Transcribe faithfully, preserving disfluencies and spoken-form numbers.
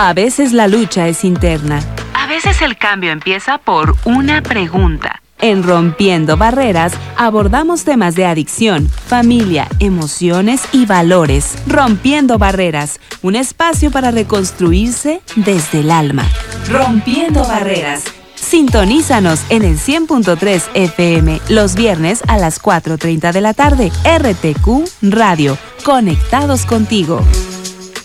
A veces la lucha es interna. A veces el cambio empieza por una pregunta. En Rompiendo Barreras abordamos temas de adicción, familia, emociones y valores. Rompiendo Barreras, un espacio para reconstruirse desde el alma. Rompiendo Barreras. Sintonízanos en el cien punto tres F M los viernes a las cuatro treinta de la tarde. R T Q Radio, conectados contigo.